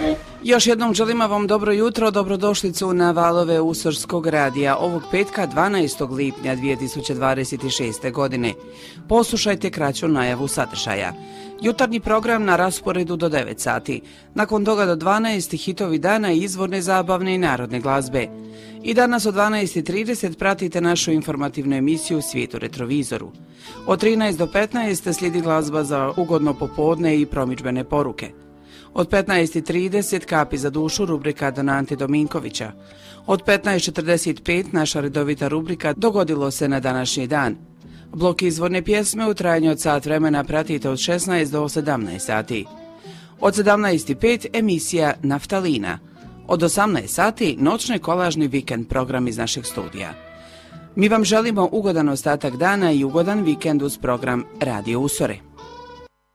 Još jednom želimo vam dobro jutro, dobrodošlicu na valove Usorskog radija ovog petka 12. lipnja 2026. godine. Poslušajte kraću najavu sadržaja. Jutarnji program na rasporedu do 9 sati, nakon toga do 12 hitovi dana i izvorne zabavne i narodne glazbe. I danas od 12:30 pratite našu informativnu emisiju Svijet u retrovizoru. Od 13 do 15 slijedi glazba za ugodno popodne i promidžbene poruke. Od 15:30 Kapi za dušu, rubrika Donante Dominkovića. Od 15:45 naša redovita rubrika Dogodilo se na današnji dan. Blok izvorne pjesme u trajanju od sat vremena pratite od 16 do 17 sati. Od 17:05 emisija Naftalina. Od 18 sati noćni kolažni vikend program iz našeg studija. Mi vam želimo ugodan ostatak dana i ugodan vikend uz program Radio Usore.